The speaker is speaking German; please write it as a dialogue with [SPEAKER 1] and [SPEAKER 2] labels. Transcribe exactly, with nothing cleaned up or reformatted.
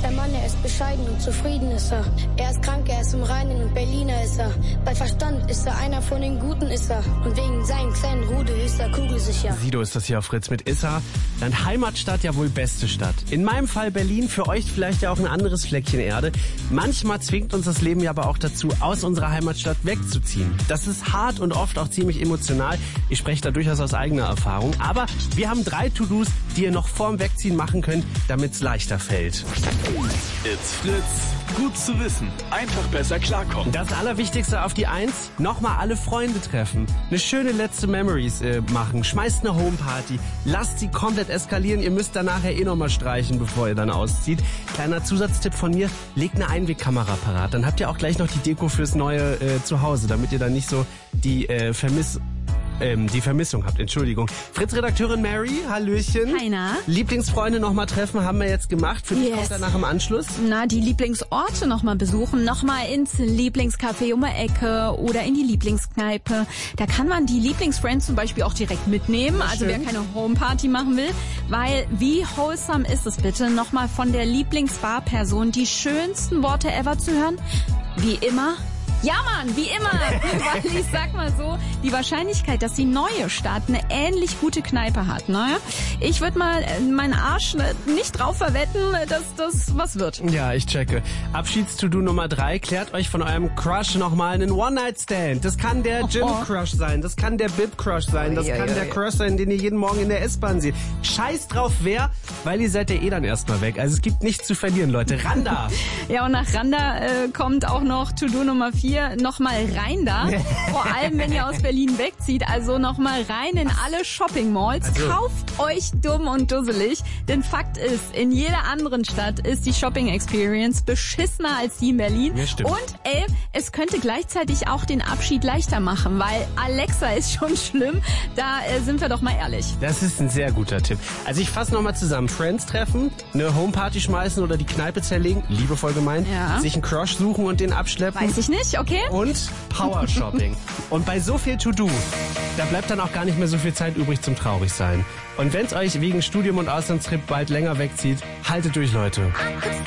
[SPEAKER 1] der Mann, er ist bescheiden und zufrieden ist er. Er ist krank, er ist im Reinen und Berliner ist er. Bei Verstand ist er einer von den Guten ist er. Und wegen seinem kleinen Rude ist er kugelsicher.
[SPEAKER 2] Sido ist das hier auf Fritz mit Issa. Dein Heimatstadt, ja wohl beste Stadt. In meinem Fall Berlin, für euch vielleicht ja auch ein anderes Fleckchen Erde. Manchmal zwingt uns das Leben ja aber auch dazu, aus unserer Heimatstadt wegzuziehen. Das ist hart und oft auch ziemlich emotional. Ich spreche da durchaus aus eigener Erfahrung. Aber wir haben drei To-Dos, die ihr noch vorm Wegziehen machen könnt, damit es leichter fällt.
[SPEAKER 3] It's Fritz. Gut zu wissen. Einfach besser klarkommen.
[SPEAKER 2] Das Allerwichtigste auf die Eins, nochmal alle Freunde treffen. Eine schöne letzte Memories äh, machen. Schmeißt eine Homeparty. Lasst sie komplett eskalieren. Ihr müsst danach ja eh nochmal streichen, bevor ihr dann auszieht. Kleiner Zusatztipp von mir, legt eine Einwegkamera parat. Dann habt ihr auch gleich noch die Deko fürs neue äh, Zuhause, damit ihr dann nicht so die äh, Vermiss... Ähm, die Vermissung habt, Entschuldigung. Fritz-Redakteurin Mary, hallöchen.
[SPEAKER 4] Heiner.
[SPEAKER 2] Lieblingsfreunde nochmal treffen, haben wir jetzt gemacht. Für dich
[SPEAKER 4] Yes.
[SPEAKER 2] auch danach im Anschluss?
[SPEAKER 4] Na, die Lieblingsorte nochmal besuchen, nochmal ins Lieblingscafé um die Ecke oder in die Lieblingskneipe. Da kann man die Lieblingsfriends zum Beispiel auch direkt mitnehmen,
[SPEAKER 2] Ja,
[SPEAKER 4] also
[SPEAKER 2] schön.
[SPEAKER 4] wer keine Homeparty machen will. Weil wie wholesome ist es bitte, nochmal von der Lieblingsbarperson die schönsten Worte ever zu hören? Wie immer... Ja, Mann, wie immer. Weil ich sag mal so, die Wahrscheinlichkeit, dass die neue Stadt eine ähnlich gute Kneipe hat, naja, ich würde mal äh, meinen Arsch nicht drauf verwetten, dass das was wird.
[SPEAKER 2] Ja, ich checke. Abschieds-To-Do Nummer drei. Klärt euch von eurem Crush nochmal einen One-Night-Stand. Das kann der Gym-Crush sein, das kann der Bib-Crush sein, das
[SPEAKER 4] Ui,
[SPEAKER 2] kann
[SPEAKER 4] ui,
[SPEAKER 2] der
[SPEAKER 4] ui.
[SPEAKER 2] Crush sein, den ihr jeden Morgen in der S-Bahn seht. Scheiß drauf wer, weil ihr seid ja eh dann erstmal weg. Also es gibt nichts zu verlieren, Leute. Randa!
[SPEAKER 4] Ja, und nach Randa äh, kommt auch noch To-Do Nummer vier, nochmal rein da. Vor allem, wenn ihr aus Berlin wegzieht. Also nochmal rein in alle Shopping-Malls.
[SPEAKER 2] Also.
[SPEAKER 4] Kauft euch dumm und dusselig. Denn Fakt ist, in jeder anderen Stadt ist die Shopping-Experience beschissener als die in Berlin.
[SPEAKER 2] Ja, stimmt.
[SPEAKER 4] Und ey, es könnte gleichzeitig auch den Abschied leichter machen, weil Alexa ist schon schlimm. Da äh, sind wir doch mal ehrlich.
[SPEAKER 2] Das ist ein sehr guter Tipp. Also ich fasse nochmal zusammen. Friends treffen, eine Homeparty schmeißen oder die Kneipe zerlegen, liebevoll gemeint.
[SPEAKER 4] Ja.
[SPEAKER 2] Sich einen Crush suchen und den abschleppen.
[SPEAKER 4] Weiß ich nicht, okay?
[SPEAKER 2] Und Power Shopping. Und bei so viel To-Do, da bleibt dann auch gar nicht mehr so viel Zeit übrig zum Traurigsein. Und wenn es euch wegen Studium und Auslandstrip bald länger wegzieht, haltet durch, Leute.